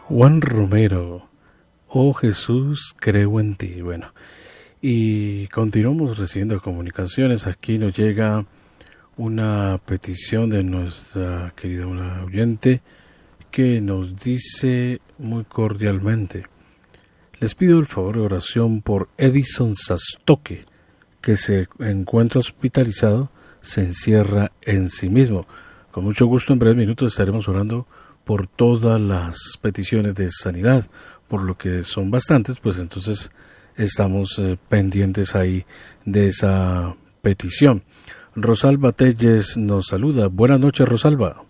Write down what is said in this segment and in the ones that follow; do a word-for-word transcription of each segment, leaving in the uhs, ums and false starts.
Juan Romero, oh Jesús, creo en ti. Bueno, y continuamos recibiendo comunicaciones. Aquí nos llega una petición de nuestra querida una oyente que nos dice muy cordialmente: les pido el favor de oración por Edison Sastoque, que se encuentra hospitalizado, se encierra en sí mismo. Con mucho gusto, en breves minutos estaremos orando por todas las peticiones de sanidad, por lo que son bastantes, pues entonces estamos eh, pendientes ahí de esa petición. Rosalba Telles nos saluda. Buenas noches, Rosalba.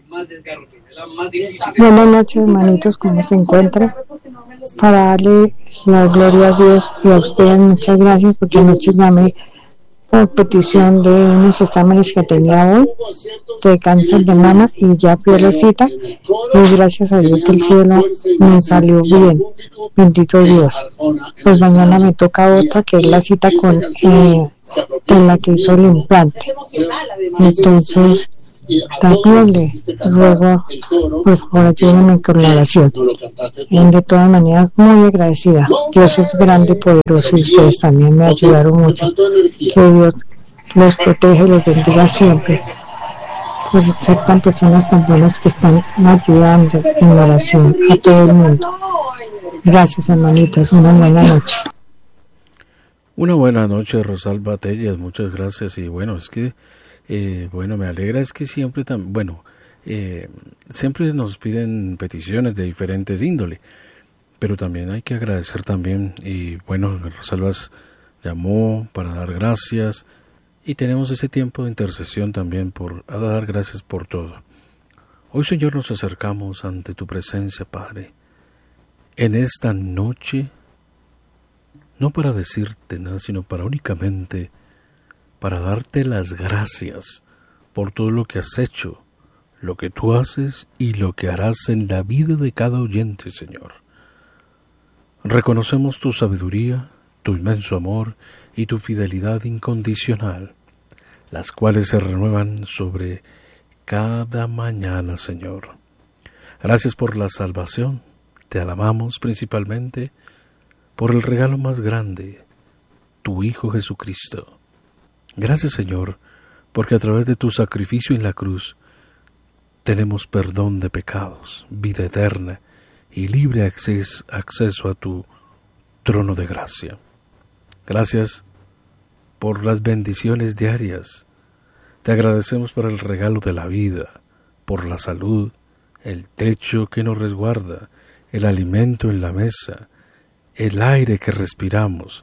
Buenas noches, hermanitos, ¿cómo se encuentran? Para darle la gloria a Dios y a ustedes, muchas gracias, porque anoche llamé por petición de unos exámenes que tenía hoy de cáncer de mama y ya fui a la cita y gracias a Dios del cielo me salió bien, bendito Dios. Pues mañana me toca otra que es la cita con eh, en la que hizo el implante. Entonces también le ruego, por favor, ayúdenme con la oración. Y de todas maneras, muy agradecida. Dios es grande y poderoso y ustedes también me ayudaron mucho. Que Dios los protege y los bendiga siempre por ser tan personas tan buenas que están ayudando en oración a todo el mundo. Gracias, hermanitos. Una buena noche. Una buena noche, Rosalba Telles. Muchas gracias. Y bueno, es que Eh, bueno, me alegra, es que siempre, tam, bueno, eh, siempre nos piden peticiones de diferentes índole, pero también hay que agradecer también, y bueno, Rosalba llamó para dar gracias, y tenemos ese tiempo de intercesión también por a dar gracias por todo. Hoy, Señor, nos acercamos ante tu presencia, Padre, en esta noche, no para decirte nada, sino para únicamente para darte las gracias por todo lo que has hecho, lo que tú haces y lo que harás en la vida de cada oyente, Señor. Reconocemos tu sabiduría, tu inmenso amor y tu fidelidad incondicional, las cuales se renuevan sobre cada mañana, Señor. Gracias por la salvación. Te alabamos principalmente por el regalo más grande, tu Hijo Jesucristo. Gracias, Señor, porque a través de tu sacrificio en la cruz tenemos perdón de pecados, vida eterna y libre acceso, acceso a tu trono de gracia. Gracias por las bendiciones diarias. Te agradecemos por el regalo de la vida, por la salud, el techo que nos resguarda, el alimento en la mesa, el aire que respiramos,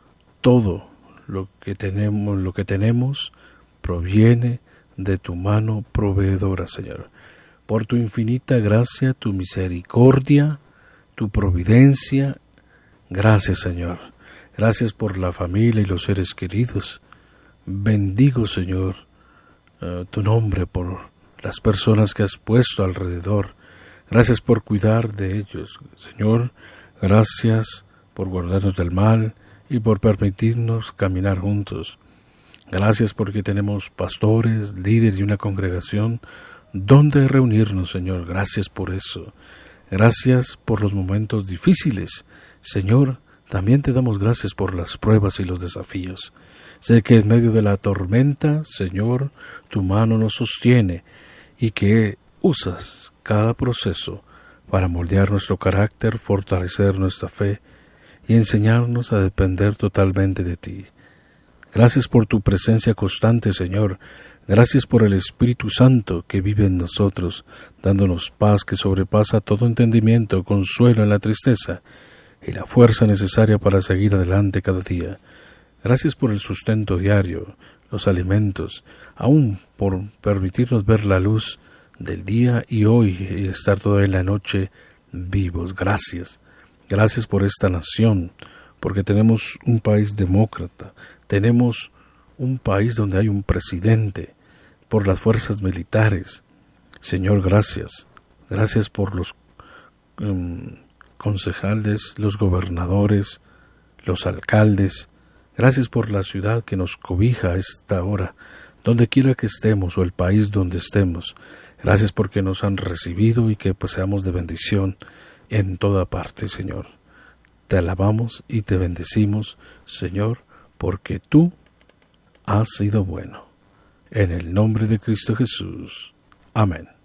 todo Lo que tenemos, lo que tenemos proviene de tu mano proveedora, Señor. Por tu infinita gracia, tu misericordia, tu providencia, gracias, Señor. Gracias por la familia y los seres queridos. Bendigo, Señor, uh, tu nombre por las personas que has puesto alrededor. Gracias por cuidar de ellos, Señor. Gracias por guardarnos del mal y por permitirnos caminar juntos. Gracias porque tenemos pastores, líderes y una congregación donde reunirnos, Señor. Gracias por eso. Gracias por los momentos difíciles. Señor, también te damos gracias por las pruebas y los desafíos. Sé que en medio de la tormenta, Señor, tu mano nos sostiene y que usas cada proceso para moldear nuestro carácter, fortalecer nuestra fe y enseñarnos a depender totalmente de ti. Gracias por tu presencia constante, Señor. Gracias por el Espíritu Santo que vive en nosotros, dándonos paz que sobrepasa todo entendimiento, consuelo en la tristeza y la fuerza necesaria para seguir adelante cada día. Gracias por el sustento diario, los alimentos, aún por permitirnos ver la luz del día y hoy y estar todavía en la noche vivos. Gracias. Gracias por esta nación, porque tenemos un país demócrata, tenemos un país donde hay un presidente, por las fuerzas militares. Señor, gracias. Gracias por los um, concejales, los gobernadores, los alcaldes. Gracias por la ciudad que nos cobija a esta hora, donde quiera que estemos o el país donde estemos. Gracias porque nos han recibido y que pues, seamos de bendición. en toda parte, Señor. Te alabamos y te bendecimos, Señor, porque tú has sido bueno. En el nombre de Cristo Jesús. Amén.